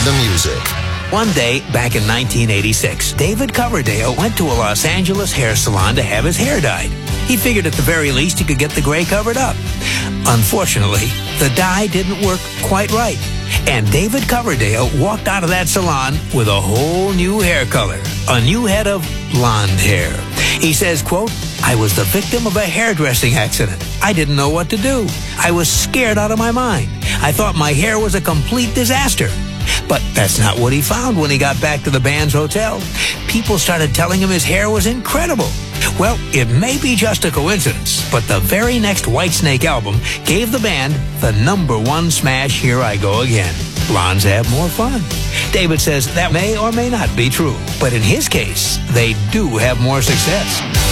the music. One day, back in 1986, David Coverdale went to a Los Angeles hair salon to have his hair dyed. He figured at the very least he could get the gray covered up. Unfortunately, the dye didn't work quite right, and David Coverdale walked out of that salon with a whole new hair color, a new head of blonde hair. He says, quote, "I was the victim of a hairdressing accident. I didn't know what to do. I was scared out of my mind. I thought my hair was a complete disaster." But that's not what he found when he got back to the band's hotel. People started telling him his hair was incredible. Well, it may be just a coincidence, but the very next Whitesnake album gave the band the #1 smash, Here I Go Again. Blondes have more fun. David says that may or may not be true, but in his case, they do have more success.